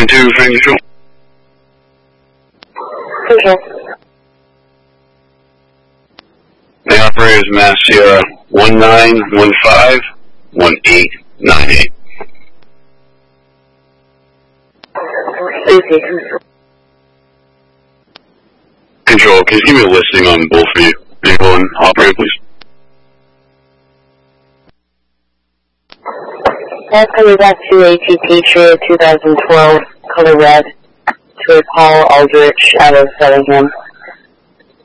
2, Frank Control. Control. The operator is Mass Sierra 1915-1898. Easy. Control, can you give me a listing on both of you? Vehicle and operator, please. Coming back to ATP Tree 2012, color red, to a Paul Aldrich out of Bellingham.